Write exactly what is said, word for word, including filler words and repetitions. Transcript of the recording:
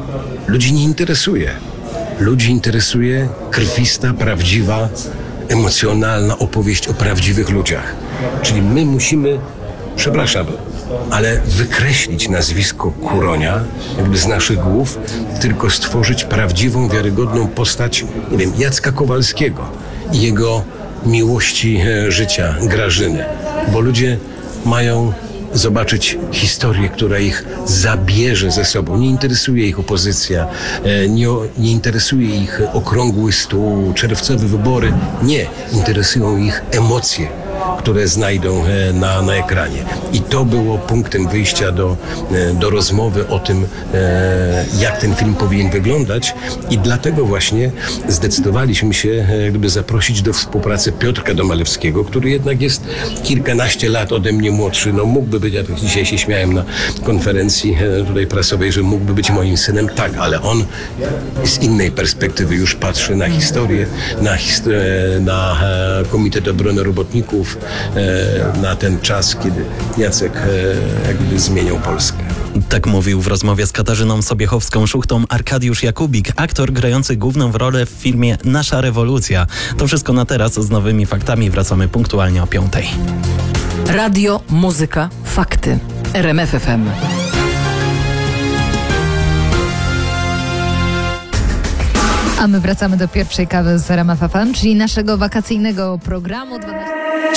ludzi nie interesuje. Ludzi interesuje krwista, prawdziwa, emocjonalna opowieść o prawdziwych ludziach. Czyli my musimy, przepraszam, ale wykreślić nazwisko Kuronia jakby z naszych głów, tylko stworzyć prawdziwą, wiarygodną postać, nie wiem, Jacka Kowalskiego i jego miłości e, życia, Grażyny. Bo ludzie mają zobaczyć historię, która ich zabierze ze sobą. Nie interesuje ich opozycja, e, nie, nie interesuje ich okrągły stół, czerwcowe wybory. Nie, interesują ich emocje, które znajdą na, na ekranie. I to było punktem wyjścia do, do rozmowy o tym, jak ten film powinien wyglądać i dlatego właśnie zdecydowaliśmy się jakby zaprosić do współpracy Piotrka Domalewskiego, który jednak jest kilkanaście lat ode mnie młodszy. No mógłby być, ja dzisiaj się śmiałem na konferencji tutaj prasowej, że mógłby być moim synem. Tak, ale on z innej perspektywy już patrzy na historię, na, hist- na Komitet Obrony Robotników, na ten czas, kiedy Jacek jakby zmieniał Polskę. Tak mówił w rozmowie z Katarzyną Sobiechowską-Szuchtą Arkadiusz Jakubik, aktor grający główną rolę w filmie Nasza rewolucja. To wszystko na teraz, z nowymi faktami wracamy punktualnie o piątej. Radio, muzyka, fakty. R M F F M. A my wracamy do pierwszej kawy z R M F F M, czyli naszego wakacyjnego programu.